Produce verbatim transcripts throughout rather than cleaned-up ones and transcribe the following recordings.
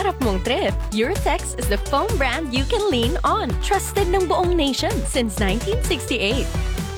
pangarap mong trip, Eurotex is the foam brand you can lean on. Trusted ng buong nation since nineteen sixty-eight.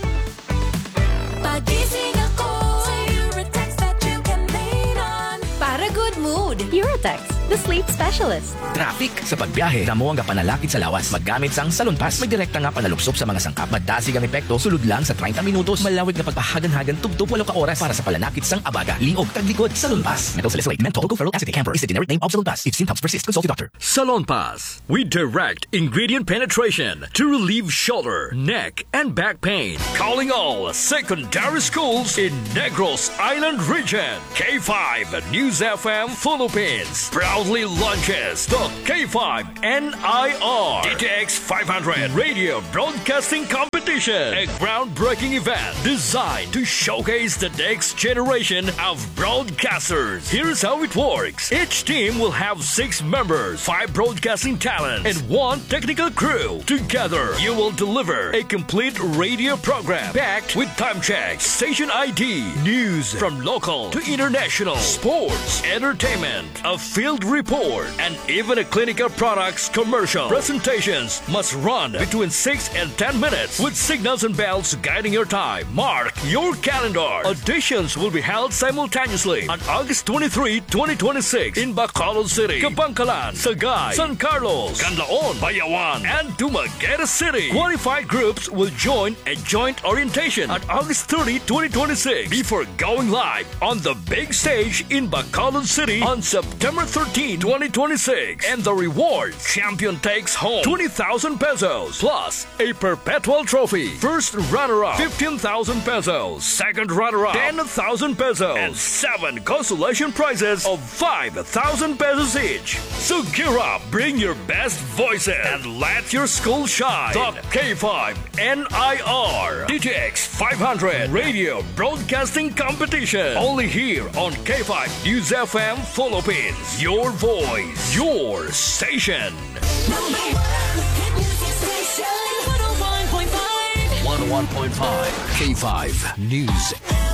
Pagising ako sa Eurotex that you can lean on. Para good mood. Eurotex, the sleep specialist. Traffic sa pagbiyahe, damo ang kapanalakit sa lawas. Maggamit sang Salon Pass. May direkta nga panalupsop sa mga sangkap. Madasig ang epekto, sulod lang sa thirty minutos. Malawig na pagpahagan-hagan, tugtog walo ka oras para sa palanakit sang abaga. Liog, taglikod, Salon Pass. Methyl salicylate, menthol, alcohol acetate, camphor is the generic name of Salon Pass. If symptoms persist, consult your doctor. Salon Pass. We direct ingredient penetration to relieve shoulder, neck, and back pain. Calling all secondary schools in Negros Island region. K five News F M Philippines proudly launches the K five N I R D T X five hundred Radio Broadcasting Competition, a groundbreaking event designed to showcase the next generation of broadcasters. Here's how it works. Each team will have six members, five broadcasting talents, and one technical crew. Together, you will deliver a complete radio program packed with time checks, station I D, news from local to international, sports, entertainment, a field report, and even a clinical products commercial. Presentations must run between six and ten minutes with signals and bells guiding your time. Mark your calendar. Auditions will be held simultaneously on August twenty-third, twenty twenty-six in Bacolod City, Kabangkalan, Sagay, San Carlos, Canlaon, Bayawan, and Dumaguete City. Qualified groups will join a joint orientation on August thirtieth, twenty twenty-six before going live on the big stage in Bacolod City on September thirteenth, twenty twenty-six. And the reward, champion takes home twenty thousand pesos plus a perpetual trophy. First runner-up, fifteen thousand pesos. Second runner-up, ten thousand pesos. And seven consolation prizes of five thousand pesos each. So gear up, bring your best voices, and let your school shine. The K five N I R D T X five hundred Radio Broadcasting Competition. Only here on K five News F M Philippines. Your voice, your station. Number one hit music station. one oh one point five. one oh one point five K five News.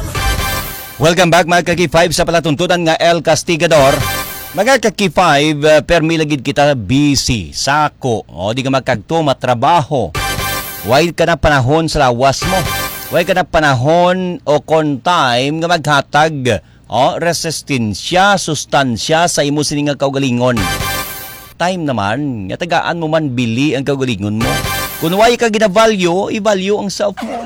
Welcome back mga ka-K five sa palatuntunan nga El Castigador. Mga ka-K five, uh, permi lagid kita busy, sako, o di ka magkagto, matrabaho. Why ka na panahon sa lawas mo? Why ka na panahon o kon time nga maghatag o resistensya, sustansya sa imo sining nga kaugalingon? Time naman, nga tagaan mo man bili ang kaugalingon mo. Kung why ka gina-value, i-value ang self mo.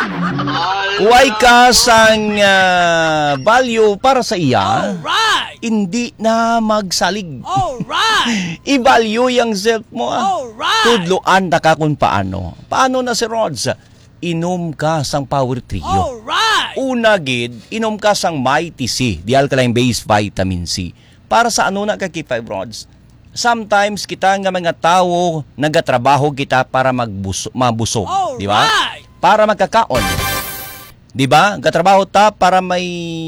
Why ka sang uh, value para sa iya, Alright! hindi na magsalig. Alright! I-value yung self mo. Alright! Tudloan na ka kung paano. Paano na si Rods? Inom ka sang Power Trio. Alright! Una gid, inom ka sang Mighty C, di alkaline based vitamin C. Para sa ano na ka K five Rods? Sometimes kita nga mga tao nagatrabaho kita para magbuso, mabusog, di ba? Para magkakaon. Di ba? Gatrabaho ta para may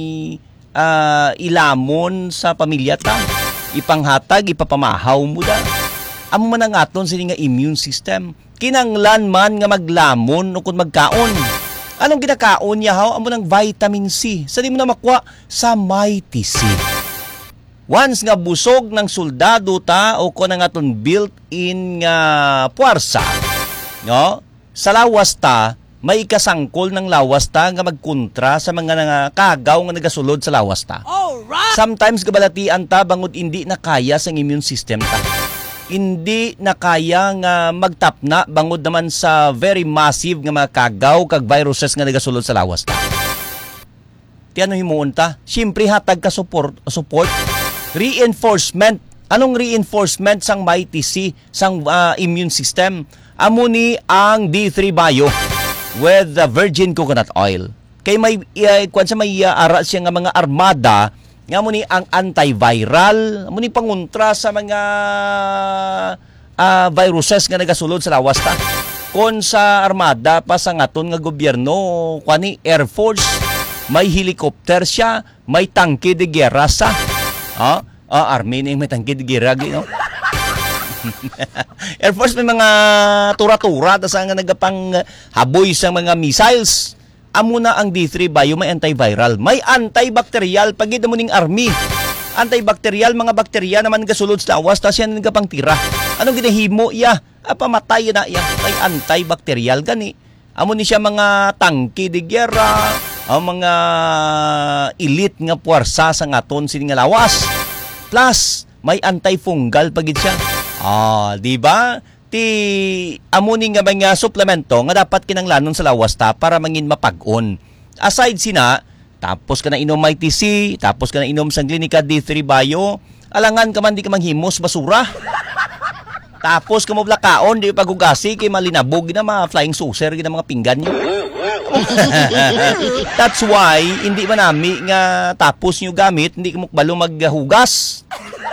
uh, ilamon sa pamilya ta. Ipanghatag, ipapamahaw mo da. Amo man ang aton sini nga immune system. Kinanglan man nga maglamon o kung magkaon. Anong ginakaon niya haw? Amo ng vitamin C. Sa di mo na makuha sa Mighty C. Once nga busog ng soldado ta o kung ang aton built-in nga puwersa, no? Sa lawas ta, may ikasangkol ng lawas ta nga magkontra sa mga nga kagaw nga nagasulod sa lawas ta. Alright! Sometimes kabalatian ta bangod hindi na kaya sa immune system ta. Hindi na kaya nga magtapna bangod naman sa very massive nga mga kagaw kag viruses nga nagasulod sa lawas ta. Ti ano himuon ta? Siyempre hatag ka support, support reinforcement. Anong reinforcement sang Mighty C sang uh, immune system? Amo ni ang D three Bio with the virgin coconut oil. Kay may uh, kwan sa may uh, ara siya nga mga armada nga mo ni ang antiviral, amo ni pangontra sa mga uh, viruses nga nagasulod sa lawas ta. Kon sa armada pa sa ngaton nga gobyerno, kwani Air Force, may helicopter siya, may tangke de guerra sa. Ah, ah Army ning may tangke de guerra gi, no? Air Force may mga tura-tura tas nga nagapang haboy sa mga missiles. Amo na ang D three Bio may antiviral, may antibacterial pagid mo ning Army. Antibacterial, mga bakterya naman gasulod sa lawas, tapos yan nga pang tira. Anong ginahimo iya? Ah, pamatay na iya. Ay antibacterial gani. Amo ni siya mga tangki de gyera, ang mga elite nga puwersa sa ngaton sini nga lawas. Plus, may antifungal pagid siya. Ah, di ba? Ti amo ni nga mga suplemento nga dapat kinanglanon sa lawas ta para mangin mapag-on. Aside sina, tapos ka na inom I T C, tapos ka na inom sang Clinica D three Bio, alangan ka man di ka manghimos basura. Tapos ka mo blakaon, di pagugasi, kay malinabog na mga flying saucer, na mga pinggan nyo. That's why, hindi man nami nga tapos nyo gamit, hindi ka mukbalo maghugas.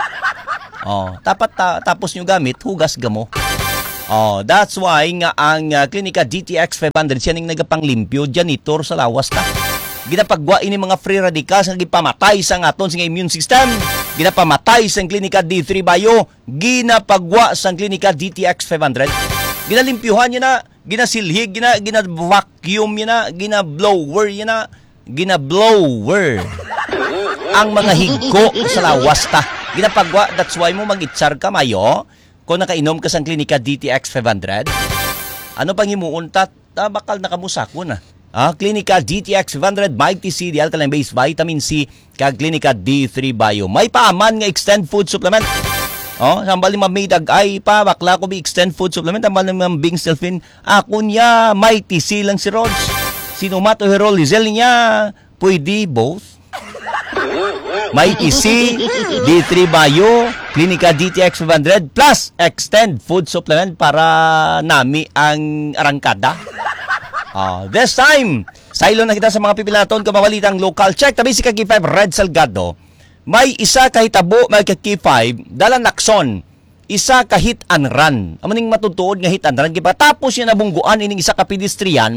Oh, tapat ta, tapos nyo gamit, hugas gamo. Oh, that's why nga ang uh, Clinica D T X five hundred siya ning nagapanglimpyo, janitor sa lawas ta. Ginapagwa ini mga free radicals nga gipamatay sa aton sa immune system. Ginapamatay sa Clinica D three Bio, ginapagwa sa Clinica D T X five hundred. Ginalimpyuhan niya na, ginasilhig, gina gina-vacuum niya na, gina-blower niya na, gina-blower ang mga higko sa lawas ta. Ginapagwa, that's why mo mag-itsar ka mayo kung nakainom ka sa Clinica D T X five hundred. Ano pang himuon ta? Ta bakal nakamusako na. Ah, Clinica D T X five hundred, Mike T C, di alkaline-based vitamin C, kag Clinica D three Bio. May paaman nga extend food supplement. Oh, sambal ni mamidag ay pa bakla ko bi extend food supplement, sambal ni Bing Stelfin. Ako niya, Mike T C lang si Rods. Sinumat o Herolizel niya, pwede both. Mike T C, D three Bio, Clinica D T X five hundred plus extend food supplement para nami ang arangkada. Uh, this time, sailo na kita sa mga pipilaton kamawalitang local check. Tabi si Kaki five Red Salgado. May isa kahit tabo, may Kaki five, dala nakson. Isa kahit and run. Amaning matutuod nga hit and run. Kipa, tapos yung nabungguan ining isa ka pedestrian.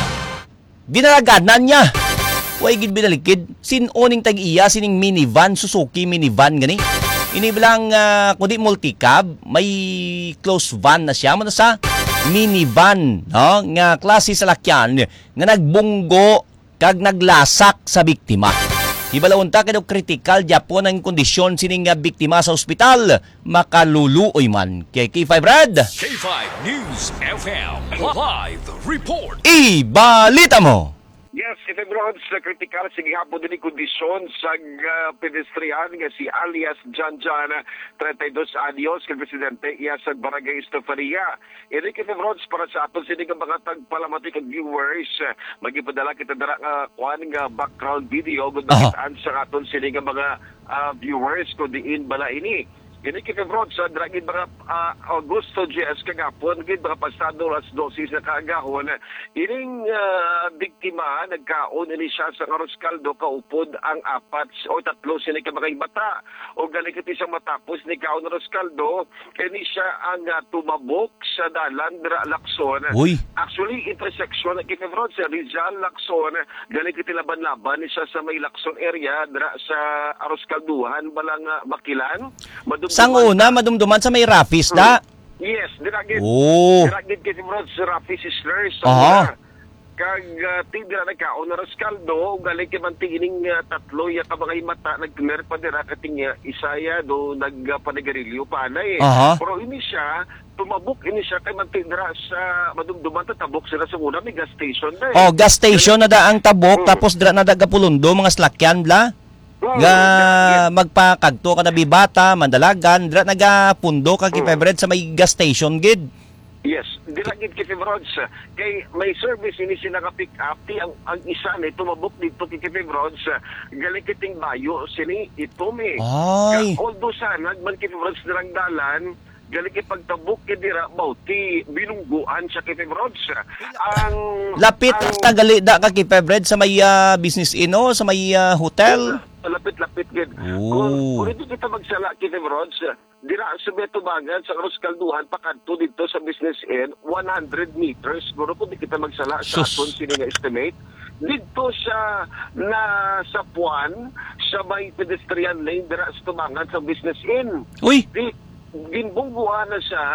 Dinalaganan niya. Huwag gid binalikid. Sinoning tag-iya, sining minivan, Suzuki minivan gani. Ini bilang uh, kundi multicab, may close van na siya. Muna sa minivan, no? Nga klase sa lakyan nga nagbunggo kag naglasak sa biktima. Ibalawon ta kadto critical Japon ang kondisyon sining nga biktima sa ospital, makaluluoy man. K K five Red. K five News F M live report. Ibalita mo. Yes, if everyone sa kritikal sa gihapon din kondisyon sa uh, pedestrian nga si alias Janjan, thirty-two anyos, kay Presidente iya sa Barangay Estefania. Enrique Febrods para sa aton sini nga mga tagpalamati kag viewers, magipadala kita dara nga kuan nga background video gud makitaan sa aton sini nga mga uh, viewers ko diin bala ini. Kini kay Febrods sa dragid mga uh, Augusto G S kagapon gid mga pasado alas dosis na kaagahon ining uh, biktima nagkaon ini siya sa Aroscaldo kaupod ang apat o tatlo sila ka mga bata o galing kiti siyang matapos ni kaon Aroscaldo kini siya ang uh, tumabok sa dalan dra Lacson. Uy. Actually intersection kay Febrods sa Rizal Lacson galing kiti laban-laban ni siya sa may Lacson area dra sa Aroscalduhan balang uh, Bakilan. Sang una, madumduman sa may Rafis da? Yes, diragid. Oh. Diragid kasi mo sa Rafis Isler. So, Aha. kag uh, tigdira na ka, o na Rascaldo, galing ka man tigining uh, tatlo, ya ka mga mata, nagmer pa dira kating uh, isaya, do nagpanagarilyo pa na eh. Aha. Pero ini siya, tumabok ini siya kay man tigdira sa madumduman, tatabok sila sa una, may gas station na eh. Oh, gas station na da ang tabok, tapos dira na da gapulundo, mga slakyan bla? Nga magpakagto ka na bibata, mandalagan, dira nagapundo ka kay Febred sa may gas station gid. Yes, dira gid kay Febrods. Kay may service ini sila ka pick up ti ang, ang isa ni tumabok dito kay Febrods. Galing kiting bayo sini ito mi. Ay. Although sana man kay Febrods dirang dalan, galing kay pagtabok kay dira bauti binungguan siya kay Febrods. Ang Lapit ang, tagali da ka kay Febred sa may uh, business ino, sa may uh, hotel. Lapit-lapit gid. Oh. Kung hindi kita magsala kay Febrods, dira sa Betubangan sa Aroscalduhan pakadto dito sa business end one hundred meters. Guro kung di kita magsala sa aton sini nga estimate. Dito siya na sa Puan, sa may pedestrian lane dira sa Tubangan sa business end. Uy. Di ginbungguhan na siya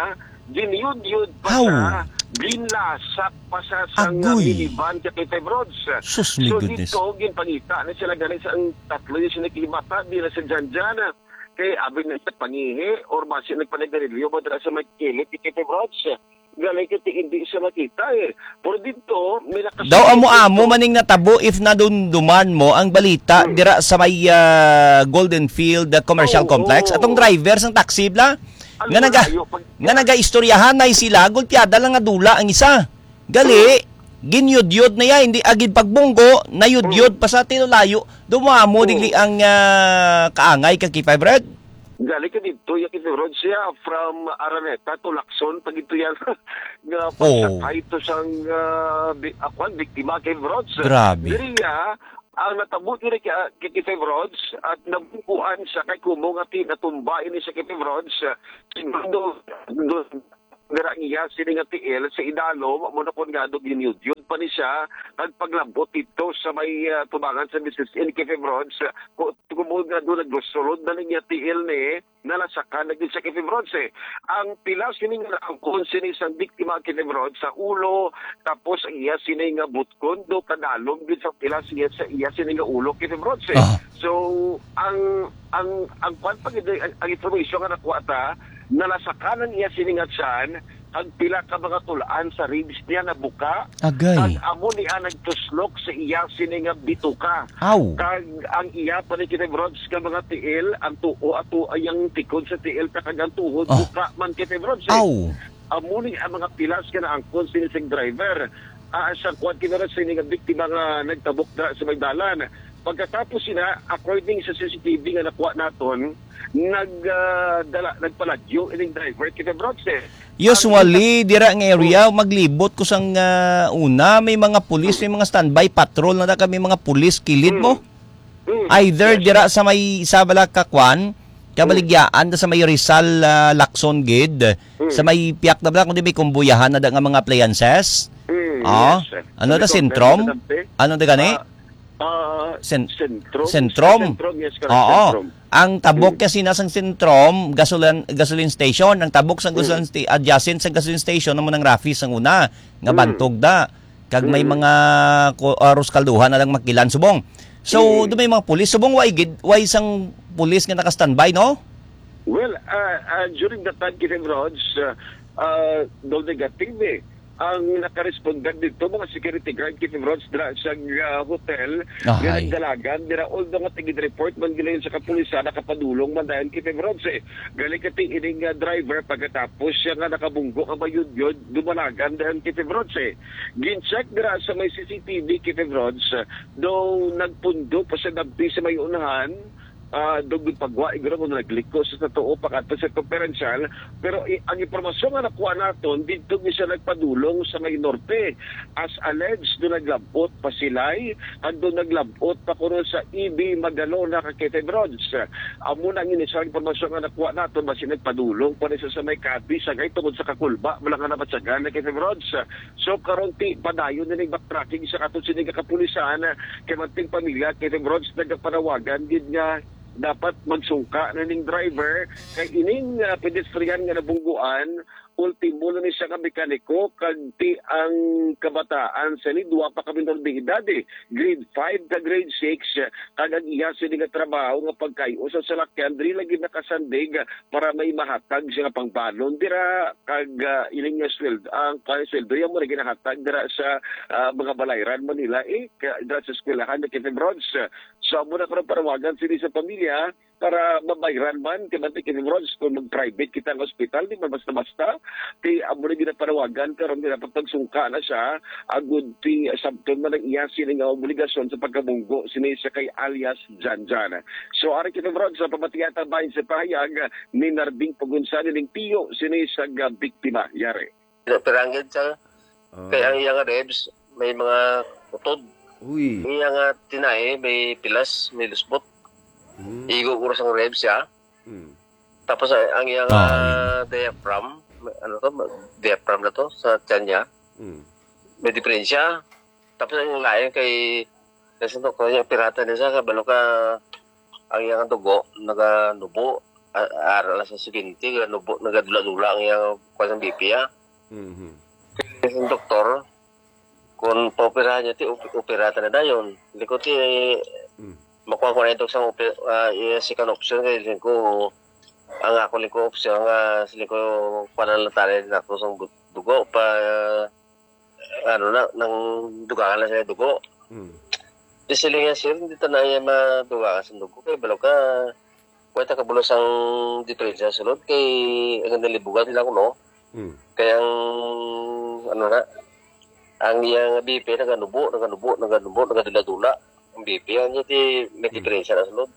Giniyud-yud pa How? sa, ginlasak pa sa sang Agoy. minivan kay Kitay Brods. Sus, my So goodness. dito, ginpangita na sila galing sa ang tatlo yung siniklimata, di na sa Janjana. Kay abin na sa pangihi, or masin nagpanigarilyo, madara sa magkilit, Kitay Brods. Galing kiti hindi siya makita eh. Pero dito, may nakasunod. Daw amo-amo maning natabo if nadunduman mo ang balita dira sa may ah, Golden Field uh, Commercial Oo, Complex. oo. Atong driver sang taxi bla nga naga Alayo, pag- nga naga-istoryahan na sila gulpiada lang nga dula ang isa. Gali ginyudyod na ya hindi agid pagbunggo nayudyod pa sa tinulayo dumamo Oo. digli ang ah, kaangay kay five Gali ka dito, yung kinurod siya from Araneta to Lacson, pag ito yan, nga Oh. pagsakay ito siyang uh, bi- akwan, biktima kay Rods. Grabe. Diriya, ang natabot yun kay, kay Kay Rods at nabukuan siya kay Kumong at natumbain ni siya kay Rods. Sinundo, Dara iya sini nga tiil sa idalo mo na kon nga do ginyud pa ni siya nagpaglabot dito sa may uh, tubangan sa Missus in Kefebrods ko tumod nga do naglusulod na niya tiil ni nalasakan nagdi sa Kefebrods eh. Ang pilas sini nga ang kon sini sa biktima Kefebrods sa ulo tapos ang iya sini nga butkon do kadalom gid sa pilas iya sa iya sini nga ulo Kefebrods eh. Ah. So ang ang ang kwan pag ang, ang information nga nakuha ta nalasakanan niya siningat siyan ang pila ka mga tulaan sa ribs niya na buka Agay. kag amo niya nagtuslok sa iya sininga bituka Aw. kag ang iya pa ni Kitebrods ka mga tiil ang tuo ato ay ang tikod sa tiil kag ang tuhod Ah. buka man Kitebrods Aw. amo ni ang mga pilas ka na angkon sinisig driver uh, sa kwan kinara sininga biktima nga nagtabok na sa Magdalan. Pagkatapos sila, according sa C C T V nga nakuha naton, nag, uh, dala, nagpaladyo ining driver kita Bronze. Usually, dira ang area, maglibot ko sang ah, una, may mga pulis, may mga standby patrol na da kami mga pulis kilid mo. Mm. Either Yes. dira sa may Sabala Kakwan, kabaligyaan da sa may Rizal ah, Lacson Gid, sa may Piak na bala, kundi may kumbuyahan na da nga mga appliances. Mm, Ah, yes. ano da, Sabi ko, sentrom? meron na dampi. Ano da gani? Ah, Sen- sentrom. Sentrom. Sentrom, yes, correct. Oo. Sentrom. Ang tabok kasi nasang sentrom, gasoline gasoline station, ang tabok sa gasoline sta- adjacent sa gasoline station namo ng Rafi sang una, nga bantog da. Kag may mga ko- uh, ruskalduhan na lang makilan subong. So, do may mga pulis subong way gid way sang pulis nga naka-standby no? Well, uh, uh, during that time, Kitty Rods, uh, uh, no negative eh. Ang nakarespondan dito, mga security guard, Kitty Rods, dira sa uh, hotel, Ahay. nga nagdalagan, dira although nga tigid-report man gilayon sa kapulisan, nakapadulong man dahil Kitty Rods eh. Galing kati ining uh, driver, pagkatapos siya nga nakabunggo ang mayud-yud, dumalagan dahil Kitty Rods eh. Gin-check dira sa may C C T V, Kitty Rods, uh, though nagpundo pa sa dampi sa may unahan, uh, dugod pagwa iguro mo nagliko sa totoo pagkato sa conferential pero i- ang impormasyon nga nakuha naton dito ni siya nagpadulong sa may norte as alleged do naglabot pa silay at do naglabot pa kuno sa E B Magalona Cavite Roads amo na ang inisyal impormasyon nga nakuha naton basin nagpadulong pa ni siya sa may Cavite sa gay tungod sa kakulba wala nga nabatsagan na Cavite Roads so karon ti padayon ni backtracking sa katon sinig kapulisan kay manting pamilya Cavite Roads nagpanawagan gid nga dapat magsungka na ning driver kay ining uh, pedestrian nga nabungguan ultimo na ni siya ka mekaniko kag ti ang kabataan sa ni duwa pa kami ng edad eh. grade five ka grade six kag ang iya sini nga trabaho nga pagkayo sa salakyan diri lagi nakasandig para may mahatag siya nga pangbalon dira kag uh, ining nga sweldo ang kay sweldo yan mo na ginahatag dira sa uh, mga balayran Manila eh ka- dira sa eskwelahan na Kitty Rods so mo na karon parawagan sini sa pamilya para mabayran man kay man Kitty Rods kung mag-private kita ang hospital di man basta-basta ti amo na ginapanawagan karon dapat pagsungka na siya agud ti sabton man ang iya sini nga obligasyon sa pagkabunggo sini siya kay alias Janjan. So ari Kitty Rods sa pamatiyata bahin sa pahayag ni Narding Pagunsan ning tiyo sini sa uh, biktima yare. Perangin sa kaya ang iyang rebs may mga utod. Uy. Iya nga tinae may pilas, may lusbot. Hmm. Igo kuros ang rebs siya. Hmm. Tapos ang ang iyang Ah, ah, diaphragm, ano to, diaphragm na to sa tiyan niya. Hmm. May diferensya. Tapos ang lain kay kasi to ko yung pirata niya sa kabalo ka ang iyang dugo naganubo aral na sa silinti, nanubo, nagadula-dula ang yung kwan ng B P, ah. Mhm. Kasi yung doktor, kung paoperahan niya, ti, operata na na yun. Hindi ko ti, Mm. makuha ko na ito sa uh, second option, kasi ko, ang ako liko option, nga sila ko panalatarin na ito sa dugo, pa, uh, ano na, nang dugangan na sila dugo. Mm. Di sila nga sir, hindi ta na yung madugangan sa dugo, kaya balo ka, kaya ta kabulos ang diferensya sa sulod, kay ang nalibugan sila ko, no? Mm. Kaya ang, ano na, ang iyang B P, naganubo, naganubo, naganubo, nagadula-dula. Ang B P, ang iti may diferensya na sulod.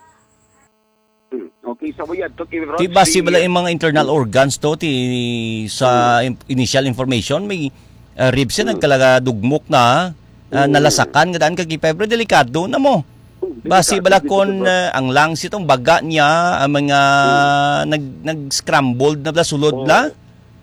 Okay, so yan. To, Kim Rod, Ti base si- bala yung mga internal organs to ti sa im- initial information may uh, ribs yan nagkalaga dugmok na uh, nalasakan nga daan kag pero delikado na mo. Base bala kon uh, ang lungs itong baga niya ang mga nag nag-scrambled na bala sulod la.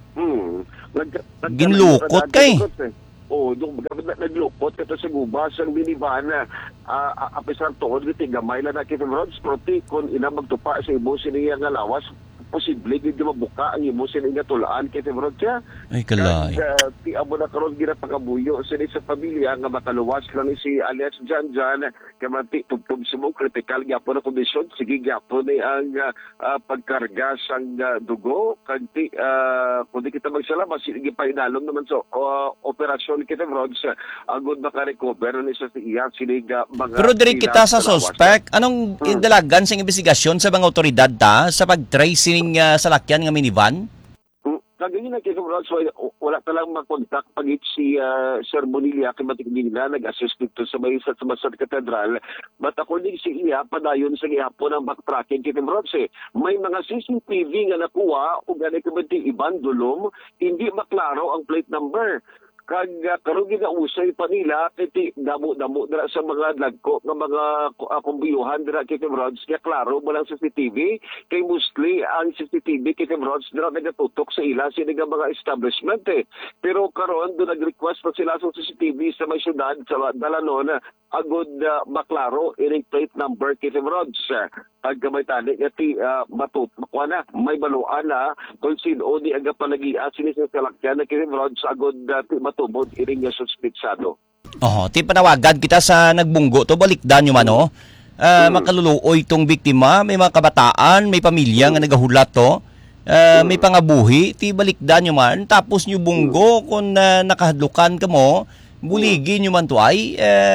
Hmm. Nag- nag- Ginlukot kay. Oo, doon naglukot ka sa gubas ang minivan na uh, apisar tuod iti gamay lang na Kim Rods proti kung ina magtupa sa ibo siniya nga lawas posible hindi mabuka ang imo siniya tulaan Kim Rods siya. Ay kalay. Kag uh, ti amo na karon ginapakabuyo sa sa pamilya nga makaluwas lang ni si alias Janjan kay manti tugtog sa mo critical gyapon na kondisyon sige gyapon ni ang uh, uh, pagkarga sang uh, dugo kag ti uh, kundi kita magsalamat sige painalom naman so uh, operasyon kita Rods uh, agud maka-recover ni sa iya siniga mga Pero diri kita sa suspect, anong Hmm. indalagan sa investigasyon sa mga otoridad ta sa pag-trace ning uh, salakyan nga minivan? Kagayon na Kim Rods, wala talang makontak pag si uh, Sir Bonilla Kimatik nila nag-assist dito sa may sa Masad Katedral. But according si iya, padayon sa gihapon ang backtracking Kim Rods eh. May mga C C T V nga nakuha o gani Kimatik ibang dulom, hindi maklaro ang plate number. Kag uh, karon ginausay pa nila kiti damo-damo dira sa mga lagko nga mga uh, kumbiyuhan dira kay Kim Rods kaya klaro mo lang sa C C T V kay mostly ang C C T V kay Kim Rods dira nagatutok sa ila sila nga mga establishment eh. Pero karon do nag-request pa sila sa C C T V sa may syudad sa Dalanon agud uh, maklaro ining plate number kay Kim Rods. Ag gamay tani nga ti uh, matut makuha na may baluan na kung sino ni aga palagian sini sa salakyan na Kim Rods agud uh, ti matubod iring nga suspitsado. Oh, ti panawagan kita sa nagbunggo to balikdan yo man oh. Uh, makaluluoy tong biktima, may mga kabataan, may pamilya nga nagahulat to. Uh, may pangabuhi, ti balikdan nyo man. Tapos nyo bunggo kung uh, nakahadlukan ka mo, buligin nyo man to ay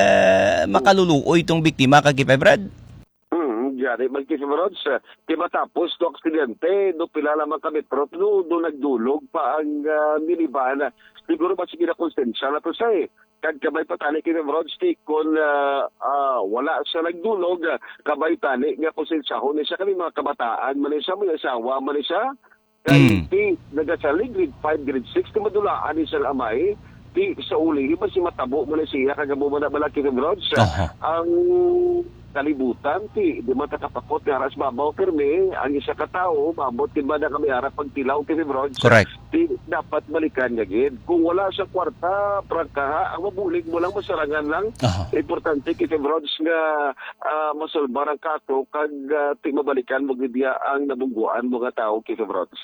uh, makaluluoy tong biktima kagipay Brad. Hmm, jari magkisima Rods, ti matapos do aksidente, do pilala man kami pero do, do nagdulog pa ang uh, minivan. Siguro ba sige na konsensya na to siya eh. Kag kabay patani kini Rods ti kon uh, uh, wala sa nagdulog kabay tani nga konsensyaho ni siya kami mga kabataan man siya may asawa man siya kay Mm. ti nagasalig grade five grade six ti madulaan ni sa amay ti sa uli ba si matabo mo na siya kagamo mo na bala kini Rods Aha. ang kalibutan ti di man takapakot nga aras babaw perme ang isa ka tawo mabot ti ba na kami harap pagtilaw kini Rods Correct. di dapat balikan niya gid. Kung wala sa kwarta, prangkaha, ang mabulig mo lang, masarangan lang. Aha. Importante kita Rods nga uh, masolbar ang kato kag uh, ti mabalikan mo gid ya ang nabungguan mga tao kita Rods.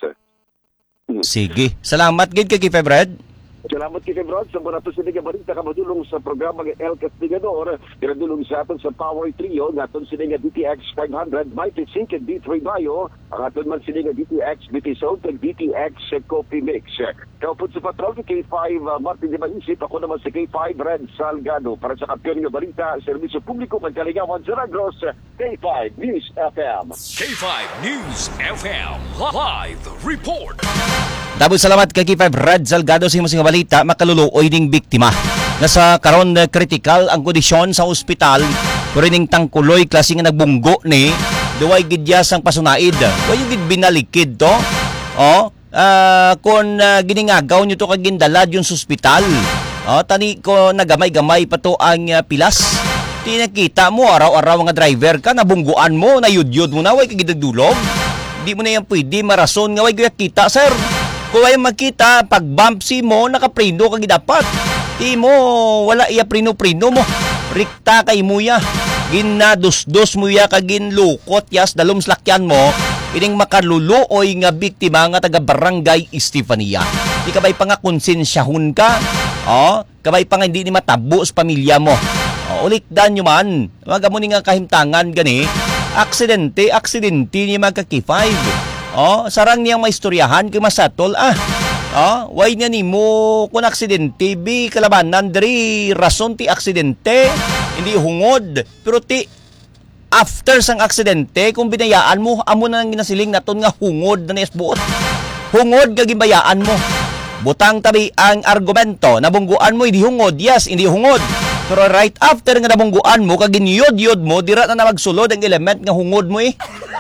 Sige. Salamat gid kay Kipay Brad. Salamat kita Rods sa mga tusinig nga balita ka madulong sa programa ng El Castigador. Pinadulong sa aton sa Power Trio naton sini nga D T X five hundred, Mighty Sync and D three Bio. Ang aton man sini nga D T X, B T Soul, and D T X Coffee Mix. Kaupod sa patrol K five, uh, Martin Di Maisip. Ako naman si K five, Red Salgado. Para sa kampiyon nga balita, serbisyo publiko, pagkaligawan sa Negros, K five News F M. K five News F M Live Report. Dabos salamat kay Kipay Brad Salgado sa imong balita makaluluoy ding biktima. Nasa karon uh, critical ang kondisyon sa ospital pero ning tangkuloy klase nga nagbunggo ni duway gidya sang pasunaid. Way gid binalikid to. Oh, uh, kung uh, giningagaw nyo to kag gindalad yung sa ospital. Oh, tani ko nagamay-gamay pa to ang uh, pilas. Tinakita mo araw-araw nga driver ka nabungguan mo, nayudyod mo na way kagidagdulog. Di mo na yan pwede marason nga way kaya kita sir. Kung ay makita, pag bumpsi mo, nakaprino ka gidapat. Di mo, wala iya prino-prino mo. Rikta kay mo ya. Ginadus-dos mo ya, kaginlukot yas, dalom slakyan mo. ining makaluluoy nga biktima nga taga Barangay Estefania. Di kabay pa nga konsensyahon ka. Oh, kabay pa nga hindi ni matabo sa pamilya mo. Oh, ulikdan nyo man. Mga mo ni nga kahimtangan gani. Aksidente, aksidente ni mga K five. Oh, sarang niyang maistoryahan kay masatol ah. Oh, why nga nimo kung aksidente bi kalabanan diri rason ti aksidente hindi hungod pero ti after sang aksidente kung binayaan mo amo na nang ginasiling naton nga hungod na niesbuot hungod nga gibayaan mo butang tabi ang argumento nabungguan mo hindi hungod yes hindi hungod pero right after nga nabungguan mo kag ginyod-yod mo dira na, na magsulod ang element nga hungod mo eh.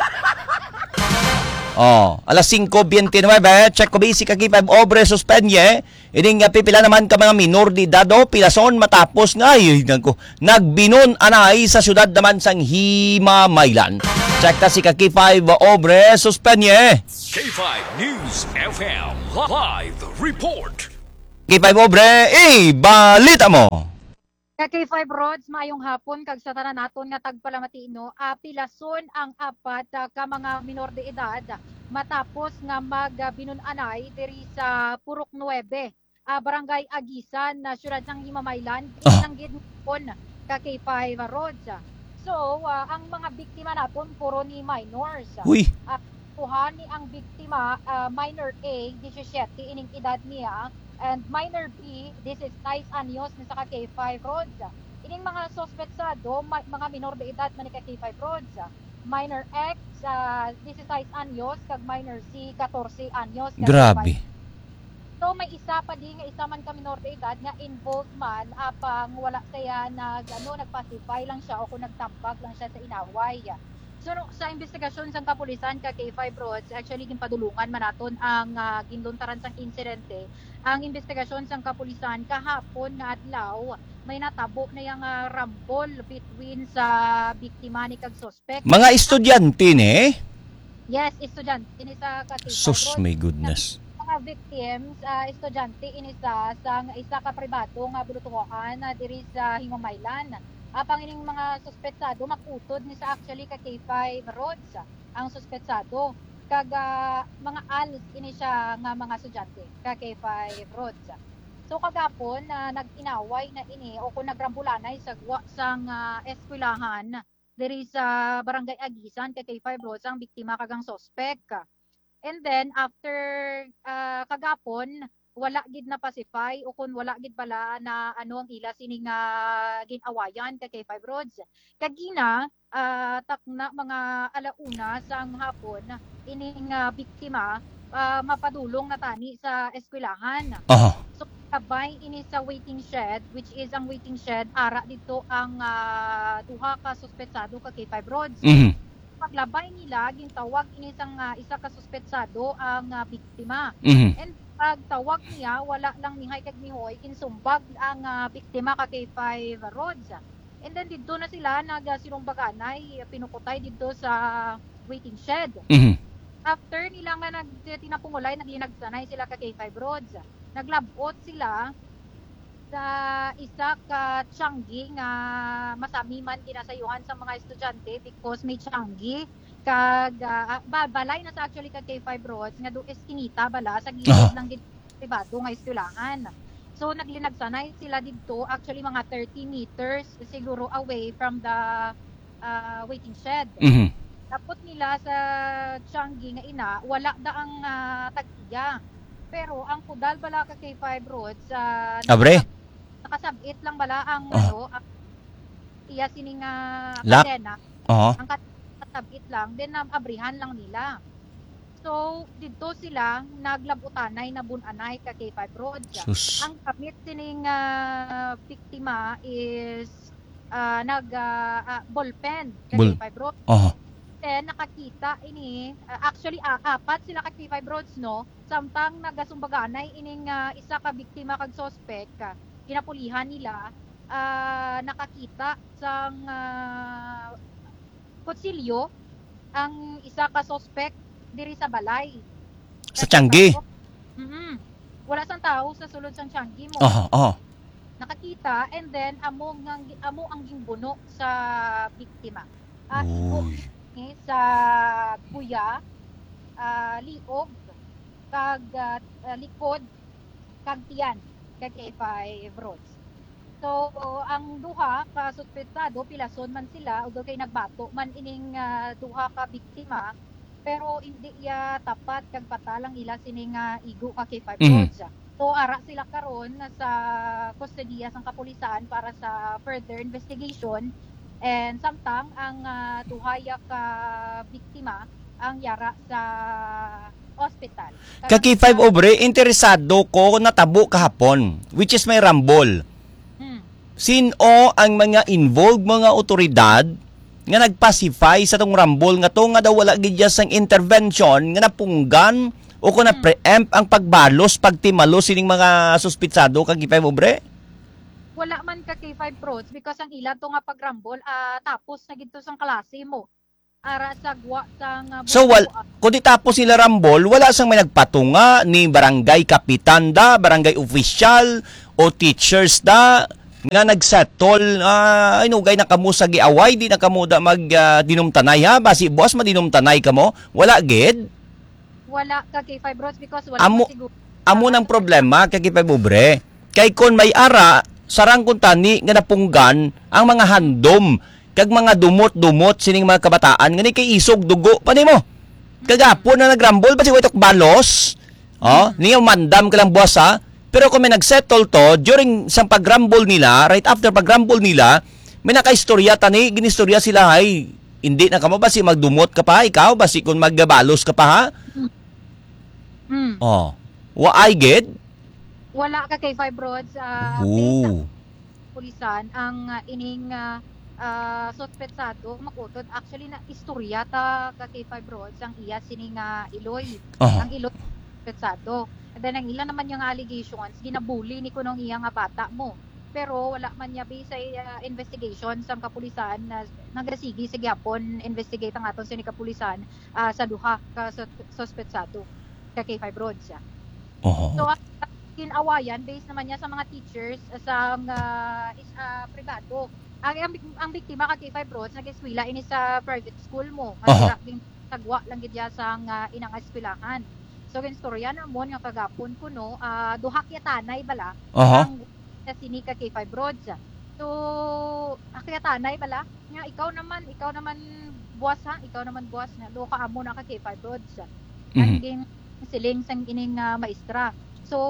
Oh, alas singko twenty-nine, check ko basic K five obre suspenye. Ini nga pipila naman ka mga minor de edad pilason matapos nga ay nagko nagbinon anay sa syudad naman sang Himamaylan. Check ta si K five obre suspenye. K five News F M Live Report. K five obre, eh balita mo. K five Rods, maayong hapon kag sa tanan naton nga tagpalamatino, apilason ang apat uh, ka mga minor de edad matapos nga magbinunanay diri sa Purok nueve, uh, Barangay Agisan, na uh, syudad ng Himamaylan, pinanggid pon ka K five Rods. So, uh, ang mga biktima naton puro ni minors. Uy. Uh, kuha ni ang biktima, uh, minor A, seventeen ining edad niya, and minor B, this is Thais Anyos ni sa K five Rods. Ining mga sospetsado, ma- mga minor de edad man ni K five Rods. Minor X, uh, this is Thais Anyos, kag minor C, fourteen Anyos. Grabe. So may isa pa di nga isa man ka minor de edad nga involved man apang wala saya nag ano nagpacify lang siya o kung nagtambag lang siya sa inaway. So no, sa investigasyon sang kapulisan ka K five Rods, actually ginpadulungan man naton ang uh, ginluntaran sang insidente. Ang investigasyon sang kapulisan kahapon nga adlaw may natabo na yang uh, rambol between sa biktima ni kag suspect. Mga estudyante ni? Yes, estudyante ini sa K five Sus, Rods. my goodness. Mga victims, uh, estudyante ini sa sang isa ka pribado nga bulutuhan uh, diri sa Himamaylan. Apang ining mga suspetsado makutod ni sa actually ka K five Rods ang suspetsado kag uh, mga alis ini siya nga mga estudyante ka K five Rods. So kagapon na uh, nag-inaway na ini o kung nagrambulanay sa sang uh, eskwelahan diri sa Barangay Agisan ka K five Rods ang biktima kag ang suspect. And then after uh, kagapon wala gid na pacify o kung wala gid pala na ano ang ila sining uh, ginawayan ka K five Rods. Kagina uh, takna mga alauna sang hapon ining uh, biktima uh, mapadulong na tani sa eskwelahan. Uh-huh. So kabay ini sa waiting shed which is ang waiting shed ara dito ang uh, duha ka suspetsado ka K five Rods. Mhm. Paglabay nila gintawag ini sang uh, isa ka suspetsado ang uh, biktima. Mhm. And pag tawag niya, wala lang nihay kag nihoy, insumbag ang uh, biktima ka K five Rods. And then dito na sila nagsilumbaganay, pinukutay dito sa waiting shed. Mhm. After nila nga nagtinapungulay, naglinagsanay sila ka K five Rods. Naglabot sila sa isa ka tiyanggi nga masami man kinasayuhan sa mga estudyante because may tiyanggi kag uh, balay na sa actually kag K five Rods nga do eskinita bala sa gilid uh-huh. ng pribado nga eskwelahan. So naglinagsanay sila dito actually mga thirty meters siguro away from the uh, waiting shed. Mhm. Tapos nila sa tiyanggi nga ina wala da ang uh, tag-iya. Pero ang pudal bala kag K five Rods uh, Abre. Nakasabit lang bala ang uh-huh. ano ang iya sining uh, Lock. kadena. Uh-huh. Ang tabit lang, then um, abrihan lang nila. So, dito sila naglabutanay na bunanay ka K five Rods. Sus. Ang kamit sining uh, biktima is uh, nag uh, uh, ballpen ka Bull. K five Rods. Uh-huh. Then nakakita ini uh, actually uh, apat sila ka K five Rods no. Samtang nagasumbaganay ining uh, isa ka biktima kag suspect uh, kinapulihan nila uh, nakakita sang uh, kutsilyo ang isa ka suspect diri sa balay. Sa tiyanggi? Mhm. Wala sang tao sa sulod sang tiyanggi mo. Aha, aha. Nakakita and then amo ang amo ang gimbuno sa biktima. Ah, Uy. uh, sa kuya ah, liog kag ah, ah, likod kag tiyan kag K five Roads. So ang duha ka suspetsado pilason man sila ug kay nagbato man ining ah, duha ka biktima pero hindi ya tapat kag patalang ila sining ah, igo ka K five Mhm. Roads. So ara sila karon sa kustodiya sang kapulisan para sa further investigation and samtang ang ah, duhaya ka biktima ang yara sa ospital. Ka K five Obre, interesado ko natabo kahapon, which is may rambol. Hmm. Sino ang mga involved mga otoridad nga nagpacify sa tong rambol nga to nga daw wala gid sang intervention nga napunggan o kung na-preempt ang pagbalos, pagtimalo sining mga suspitsado ka K five Obre? Wala man ka K five Roads because ang ila to nga pagrambol ah, tapos na gito sang klase mo. Ara sa gwa sang ah, So, wal, buwan. kung di tapos sila rambol, wala sang may nagpatunga ni barangay kapitan da, barangay official, o teachers da, nga nagsettle, uh, ay nugay na kamo sa giaway, di na kamo da mag uh, dinumtanay ha, basi boss, madinumtanay ka mo, wala gid. Wala ka K five Roads because wala Amo, pa siguro. amo ng problema, kay K five Obre, kay kon may ara, sarang kung tani nga napunggan, ang mga handom, kag mga dumot-dumot sining mga kabataan nga ni kay isog dugo pa nimo. Kagapon na nagrambol basi ko itok balos. Oh, niya mandam ka lang boss ha. Pero kung may nagsettle to during sa pagrambol nila, right after pagrambol nila, may nakaistorya tani, ginistorya sila hay. Hindi na kamo basi magdumot ka pa ikaw basi kung magbalos ka pa ha. Hmm. Oh. Wa ay gid? Wala ka K five Roads ah, based sa Ooh. pulisan ang ah, ining ah, ah, suspetsado makutod actually na istorya ta ka K five Roads ang iya sining ah, Iloy. Aha. Ang Iloy suspetsado. And then ang ilan naman yung allegations ginabuli ni kunong iya nga bata mo. Pero wala man niya based sa ah, investigation sa kapulisan na nagresigi sa gyapon investigate ang aton sining kapulisan ah, sa duha ka sus- suspetsado ka K five Roads. ah. Oh. So, ang kinawayan, based naman niya sa mga teachers uh, sa uh, is, uh, privado. Ang, ang, ang biktima ka K five Roads, nag-eskwela ini sa private school mo. Aha. Ang tagwa lang gid ya sa uh, inang eskwelahan. So, ginstorya na mo, yung kagapon ko, no, uh, duhak ya tanay bala, Aha. ang sa sini ka K five Roads. So, akya tanay bala, nga ikaw naman, ikaw naman buwas ha, ikaw naman buwas na, do ka amo na ka K five Roads. Ang Mhm. game siling sang ining uh, maestra. So,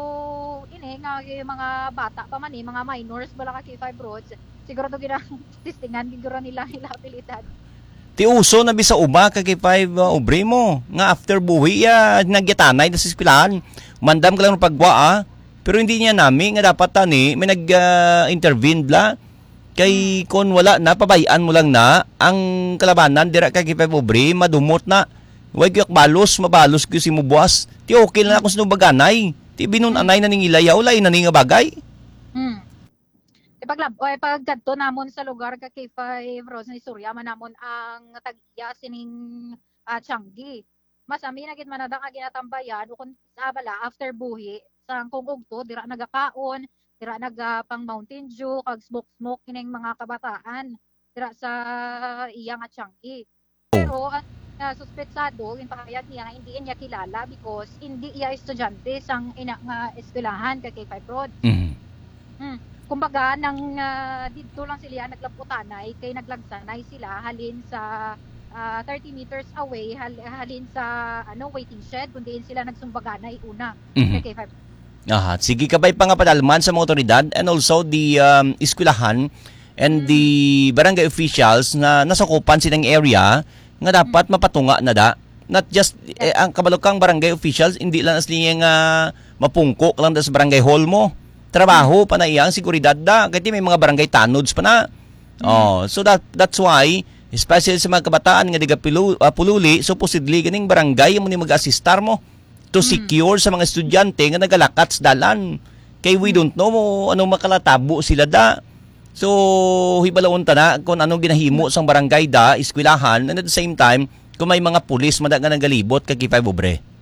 ini nga yung mga bata pa man eh, mga minors bala ka K five Roads, siguro to ginang testingan siguro nila nila abilidad. Ti uso na bisa uma ka K five uh, Obre mo nga after buhi ya nagyatanay na sa eskwelahan. Mandam ka lang ng pagwa ah. Pero hindi niya nami nga dapat tani may nag-intervene bla. Kay kon wala na pabayaan mo lang na ang kalabanan dira ka K five Obre madumot na. Huwag yak balos, mabalos ko si mo buwas. Ti okay na ako sa baganay. Ti binunanay na ning ilayaw, lay na ning bagay. Hmm. Ipaglab, o pagkadto namon sa lugar ka K five Roads na istorya man namon ang tag-iya sining uh, Changi. Mas ami na gid manadang nga ginatambayan ukon sa bala after buhi sang kung ugto dira nagakaon, dira naga pang Mountain Dew kag smoke smoke kining mga kabataan dira sa iya nga Changi. Pero ang uh, suspetsado yung pakayag niya hindi niya kilala because hindi iya estudyante sang ina nga eskwelahan ka K five Roads. Mm. Hmm. Kumbaga nang uh, dito lang sila naglaputanay kay naglagsanay sila halin sa uh, thirty meters away hal, halin sa ano waiting shed kundi sila nagsumbaganay una Mhm. kay K five. Aha, sige kabay pa nga padalman sa mga otoridad and also the um, eskwelahan and the barangay officials na nasakupan silang area nga dapat mapatunga na da. Not just eh, ang kabalukang barangay officials hindi lang asli nga mapungkok lang da sa barangay hall mo. Trabaho pa na iyang seguridad da kasi may mga barangay tanods pa na. Oh, so that that's why especially sa mga kabataan nga diga pilu, uh, pululi supposedly ganing barangay mo ni mag-assistar mo to secure sa mga estudyante nga nagalakat sa dalan. Kay we don't know mo anong makalatabo sila da. So, hibalawon ta na kung anong ginahimo sang barangay da, eskwelahan, and at the same time, kung may mga pulis mada nga nagalibot kay K five Obre.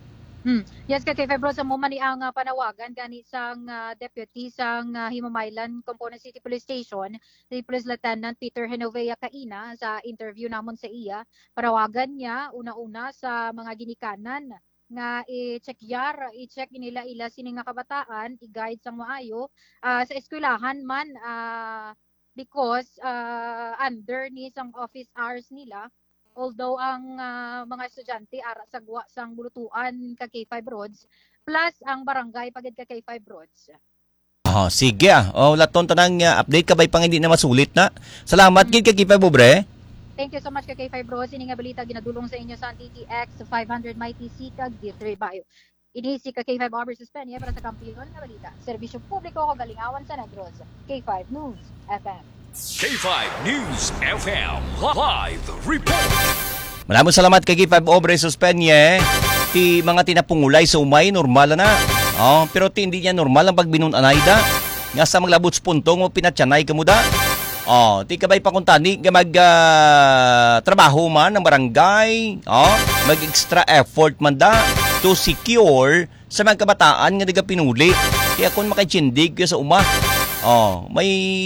Hmm. Yes, kay K five Bros, sa muma ni ang uh, panawagan gani sang uh, deputy sang uh, Himamaylan Component City Police Station, si Police Lieutenant Peter Genovea Caina sa interview namon sa iya. Panawagan niya una-una sa mga ginikanan nga i-check yar, i-check nila ila sini nga kabataan, i-guide sang maayo uh, sa eskwelahan man uh, because uh, under ni sang office hours nila. Although ang uh, mga estudyante ara sagwa sang bulutuan ka K five Roads plus ang barangay pagid ka K five Roads. Oh, sige ah. Oh, laton tanang uh, update ka bay pang hindi na masulit na. Salamat gid kay K five Bobre. Thank you so much ka K five Roads. Ini nga balita ginadulong sa inyo sa T T X five hundred My T C kag D three Bayo. Ini si ka K five Aubrey Suspenia para sa kampiyon nga balita. Serbisyo publiko ko galingawan sa Negros. K five News F M. K five News F M Live Report. Maraming salamat kay K five Aubrey Suspenye. Ti mga tinapungulay sa umay, normal na. Oh, pero ti hindi niya normal ang pagbinunanay da. Nga sa maglabot sa puntong mo pinatsanay ka mo da. Oh, ti kabay pakuntani nga mag uh, trabaho man ng barangay. Oh, mag extra effort man da to secure sa mga kabataan nga diga pinuli. Kaya kung makichindig sa uma. Oh, may